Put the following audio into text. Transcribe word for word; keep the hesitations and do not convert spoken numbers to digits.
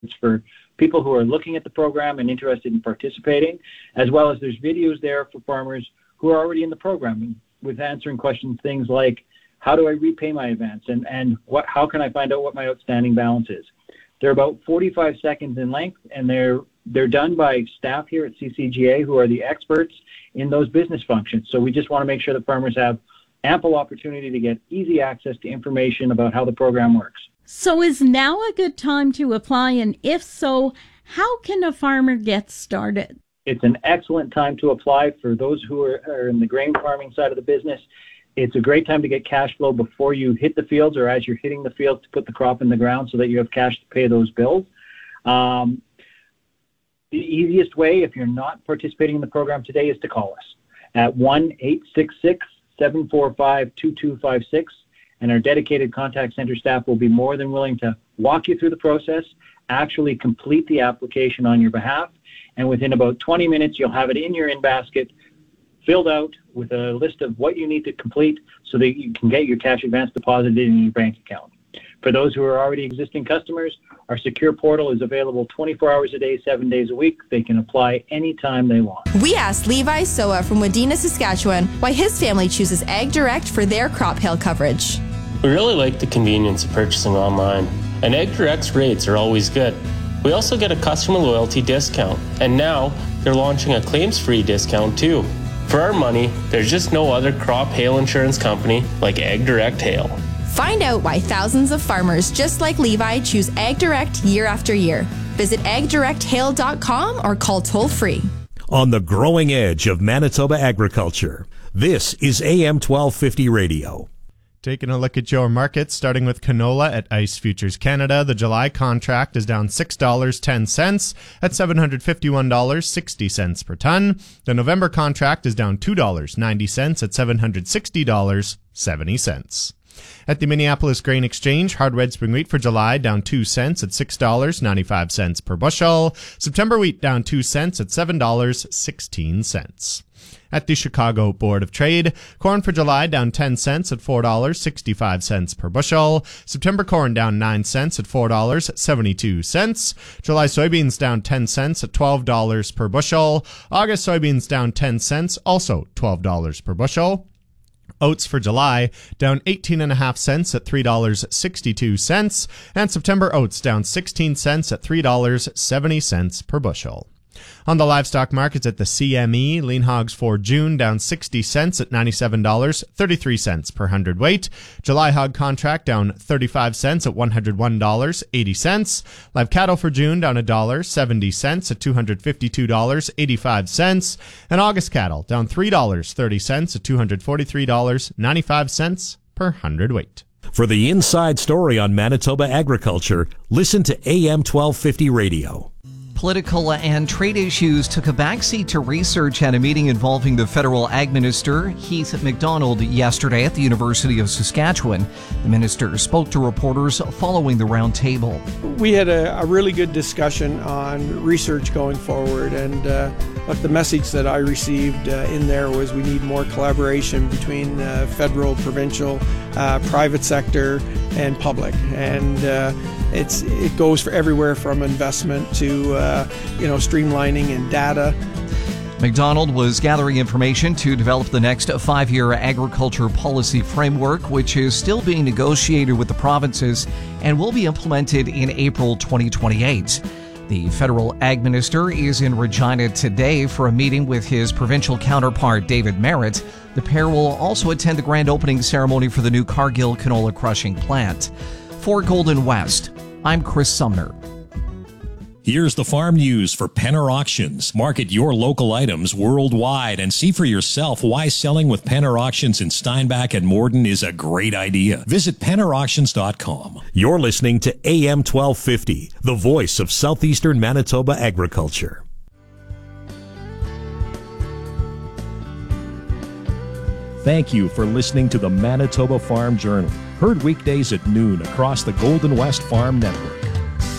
It's for people who are looking at the program and interested in participating, as well as there's videos there for farmers who are already in the program with answering questions, things like, how do I repay my advance, and, and what, how can I find out what my outstanding balance is? They're about forty-five seconds in length, and they're they're done by staff here at C C G A who are the experts in those business functions. So we just want to make sure that farmers have ample opportunity to get easy access to information about how the program works. So is now a good time to apply? And if so, how can a farmer get started? It's an excellent time to apply for those who are, are in the grain farming side of the business. It's a great time to get cash flow before you hit the fields or as you're hitting the fields to put the crop in the ground so that you have cash to pay those bills. Um, the easiest way, if you're not participating in the program today, is to call us at one eight six six, seven four five, two two five six. And our dedicated contact center staff will be more than willing to walk you through the process, actually complete the application on your behalf, and within about twenty minutes, you'll have it in your in-basket, filled out with a list of what you need to complete so that you can get your cash advance deposited in your bank account. For those who are already existing customers, our secure portal is available twenty-four hours a day, seven days a week. They can apply anytime they want. We asked Levi Soa from Wadena, Saskatchewan, why his family chooses Ag Direct for their crop hail coverage. We really like the convenience of purchasing online, and Ag Direct's rates are always good. We also get a customer loyalty discount, and now they're launching a claims-free discount too. For our money, there's just no other crop hail insurance company like Ag Direct Hail. Find out why thousands of farmers just like Levi choose Ag Direct year after year. Visit ag direct hail dot com or call toll-free. On the growing edge of Manitoba agriculture, this is A M twelve fifty Radio. Taking a look at your markets, starting with canola at Ice Futures Canada. The July contract is down six dollars and ten cents at seven hundred fifty-one dollars and sixty cents per ton. The November contract is down two dollars and ninety cents at seven hundred sixty dollars and seventy cents. At the Minneapolis Grain Exchange, hard red spring wheat for July down two cents at six dollars and ninety-five cents per bushel. September wheat down two cents at seven dollars and sixteen cents. At the Chicago Board of Trade, corn for July down ten cents at four dollars and sixty-five cents per bushel. September corn down nine cents at four dollars and seventy-two cents. July soybeans down ten cents at twelve dollars per bushel. August soybeans down ten cents, also twelve dollars per bushel. Oats for July down eighteen and a half cents at three dollars and sixty-two cents. And September oats down sixteen cents at three dollars and seventy cents per bushel. On the livestock markets at the C M E, lean hogs for June down sixty cents at ninety-seven dollars and thirty-three cents per hundredweight. July hog contract down thirty-five cents at one hundred one dollars and eighty cents. Live cattle for June down one dollar and seventy cents at two hundred fifty-two dollars and eighty-five cents. And August cattle down three dollars and thirty cents at two hundred forty-three dollars and ninety-five cents per hundredweight. For the inside story on Manitoba agriculture, listen to A M twelve fifty Radio. Political and trade issues took a backseat to research at a meeting involving the federal ag minister, Heath MacDonald, yesterday at the University of Saskatchewan. The minister spoke to reporters following the roundtable. We had a, a really good discussion on research going forward, and uh, but the message that I received uh, in there was we need more collaboration between uh, federal, provincial, uh, private sector, and public. And uh, it's it goes for everywhere from investment to uh, you know streamlining and data. MacDonald was gathering information to develop the next five-year agriculture policy framework, which is still being negotiated with the provinces and will be implemented in April twenty twenty-eight. The federal ag minister is in Regina today for a meeting with his provincial counterpart, David Merritt. The pair will also attend the grand opening ceremony for the new Cargill canola crushing plant. For Golden West, I'm Chris Sumner. Here's the farm news for Penner Auctions. Market your local items worldwide and see for yourself why selling with Penner Auctions in Steinbach and Morden is a great idea. Visit penner auctions dot com. You're listening to A M twelve fifty, the voice of southeastern Manitoba agriculture. Thank you for listening to the Manitoba Farm Journal, heard weekdays at noon across the Golden West Farm Network.